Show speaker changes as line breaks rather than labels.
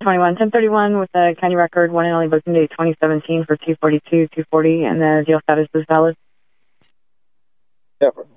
1021. 1031 with the county record, one and only booking date 2017 for 242, 240, and the deal status is valid.
Definitely.